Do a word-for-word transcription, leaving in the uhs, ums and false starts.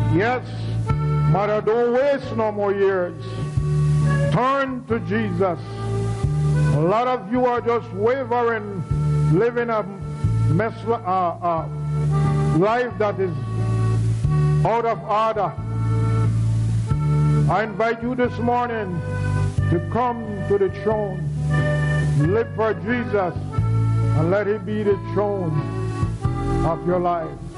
Yes, mother, don't waste no more years. Turn to Jesus. A lot of you are just wavering, living a mess, uh, uh, life that is out of order. I invite you this morning to come to the throne. Live for Jesus and let Him be the throne of your life.